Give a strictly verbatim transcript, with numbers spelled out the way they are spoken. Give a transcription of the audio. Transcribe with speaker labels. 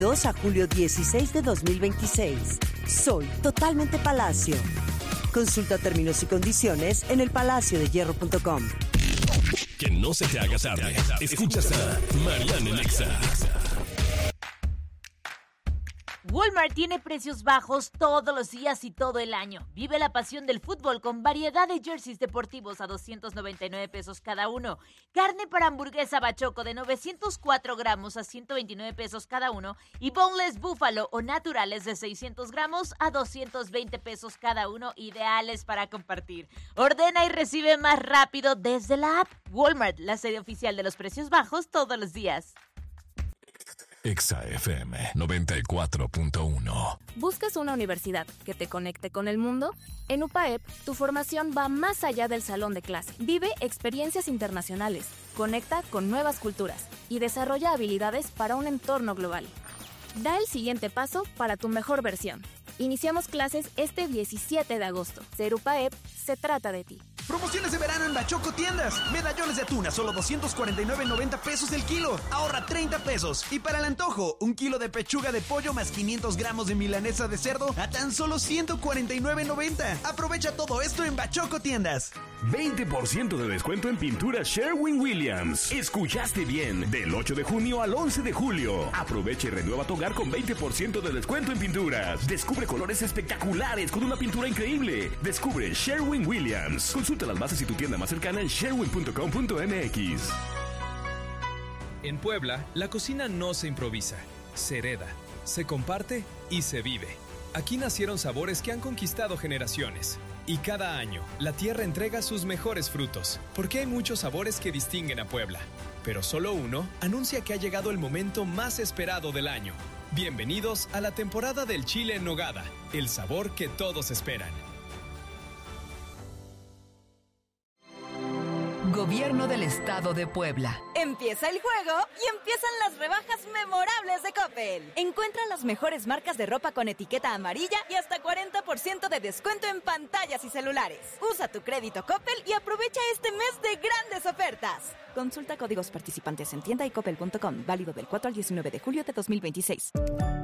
Speaker 1: dos a julio dieciséis de dos mil veintiséis. Soy totalmente Palacio. Consulta términos y condiciones en el palacio de hierro punto com.
Speaker 2: Que no se te haga tarde. Escuchas a Mariana en Exa.
Speaker 3: Walmart tiene precios bajos todos los días y todo el año. Vive la pasión del fútbol con variedad de jerseys deportivos a doscientos noventa y nueve pesos cada uno. Carne para hamburguesa Bachoco de novecientos cuatro gramos a ciento veintinueve pesos cada uno. Y boneless búfalo o naturales de seiscientos gramos a doscientos veinte pesos cada uno. Ideales para compartir. Ordena y recibe más rápido desde la app. Walmart, la sede oficial de los precios bajos todos los días.
Speaker 2: Exa F M noventa y cuatro punto uno.
Speaker 4: ¿Buscas una universidad que te conecte con el mundo? En UPAEP, tu formación va más allá del salón de clase. Vive experiencias internacionales, conecta con nuevas culturas y desarrolla habilidades para un entorno global. Da el siguiente paso para tu mejor versión. Iniciamos clases este diecisiete de agosto. Ser UPAEP se trata de ti.
Speaker 5: Promociones de verano en Bachoco Tiendas. Medallones de atún a solo doscientos cuarenta y nueve noventa pesos el kilo. Ahorra treinta pesos. Y para el antojo, un kilo de pechuga de pollo más quinientos gramos de milanesa de cerdo a tan solo ciento cuarenta y nueve noventa. Aprovecha todo esto en Bachoco Tiendas.
Speaker 6: veinte por ciento de descuento en pintura Sherwin-Williams. Escuchaste bien. Del ocho de junio al once de julio. Aprovecha y renueva tu hogar con veinte por ciento de descuento en pinturas. Descubre colores espectaculares con una pintura increíble. Descubre Sherwin-Williams. Consulta las bases y tu tienda más cercana en sherwin punto com punto m x.
Speaker 7: En Puebla, la cocina no se improvisa, se hereda, se comparte y se vive. Aquí nacieron sabores que han conquistado generaciones. Y cada año, la tierra entrega sus mejores frutos, porque hay muchos sabores que distinguen a Puebla. Pero solo uno anuncia que ha llegado el momento más esperado del año. Bienvenidos a la temporada del chile en nogada, el sabor que todos esperan.
Speaker 8: Gobierno del Estado de Puebla.
Speaker 9: Empieza el juego y empiezan las rebajas memorables de Coppel. Encuentra las mejores marcas de ropa con etiqueta amarilla y hasta cuarenta por ciento de descuento en pantallas y celulares. Usa tu crédito Coppel y aprovecha este mes de grandes ofertas. Consulta códigos participantes en tienda y coppel punto com. Válido del cuatro al diecinueve de julio de dos mil veintiséis.